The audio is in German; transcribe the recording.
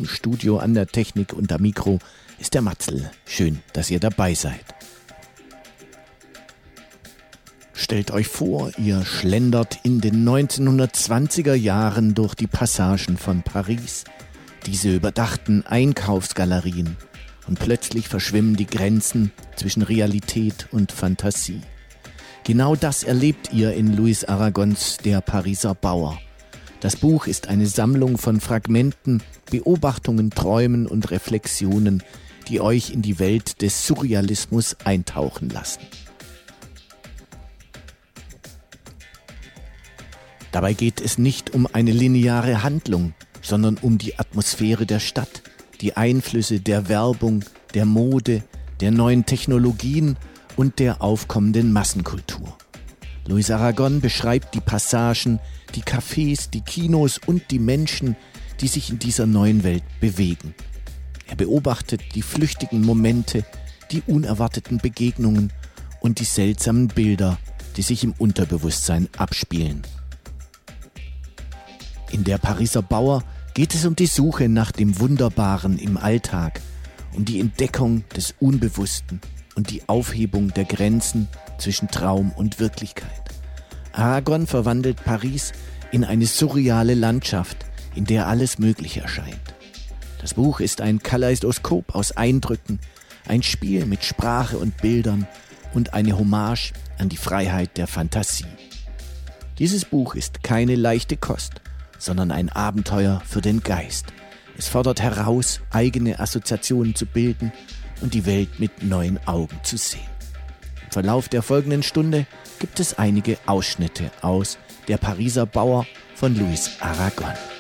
Im Studio an der Technik und am Mikro ist der Matzl. Schön, dass ihr dabei seid. Stellt euch vor, ihr schlendert in den 1920er Jahren durch die Passagen von Paris, diese überdachten Einkaufsgalerien, und plötzlich verschwimmen die Grenzen zwischen Realität und Fantasie. Genau das erlebt ihr in Louis Aragons Der Pariser Bauer. Das Buch ist eine Sammlung von Fragmenten, Beobachtungen, Träumen und Reflexionen, die euch in die Welt des Surrealismus eintauchen lassen. Dabei geht es nicht um eine lineare Handlung, sondern um die Atmosphäre der Stadt, die Einflüsse der Werbung, der Mode, der neuen Technologien und der aufkommenden Massenkultur. Louis Aragon beschreibt die Passagen, die Cafés, die Kinos und die Menschen, die sich in dieser neuen Welt bewegen. Er beobachtet die flüchtigen Momente, die unerwarteten Begegnungen und die seltsamen Bilder, die sich im Unterbewusstsein abspielen. In Der Pariser Bauer geht es um die Suche nach dem Wunderbaren im Alltag, um die Entdeckung des Unbewussten und die Aufhebung der Grenzen zwischen Traum und Wirklichkeit. Aragon verwandelt Paris in eine surreale Landschaft, in der alles möglich erscheint. Das Buch ist ein Kaleidoskop aus Eindrücken, ein Spiel mit Sprache und Bildern und eine Hommage an die Freiheit der Fantasie. Dieses Buch ist keine leichte Kost, sondern ein Abenteuer für den Geist. Es fordert heraus, eigene Assoziationen zu bilden und die Welt mit neuen Augen zu sehen. Im Verlauf der folgenden Stunde gibt es einige Ausschnitte aus Der Pariser Bauer von Louis Aragon.